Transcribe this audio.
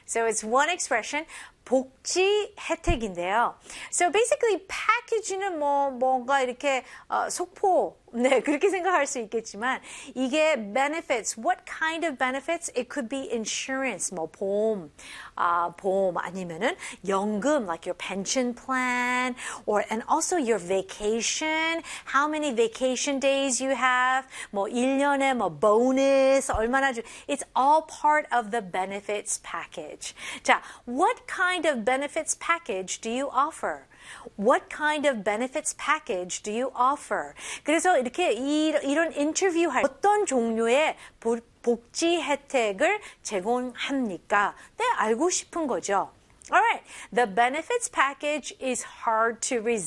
So it's one expression. 복지 혜택인데요. So basically package는 뭔가 이렇게 속보 네 그렇게 생각할 수 있겠지만 이게 benefits, what kind of benefits? It could be insurance, 뭐 보험 아니면은 연금, like your pension plan, or and also your vacation, how many vacation days you have, 뭐 1년에 뭐 bonus 얼마나 it's all part of the benefits package. 자, what kind of benefits package do you offer? What kind of benefits package do you offer? 그래서 이렇게 이런 인터뷰할 어떤 종류의 복지 혜택을 제공합니까? 네, 알고 싶은 거죠. Alright, the benefits package is hard to resist.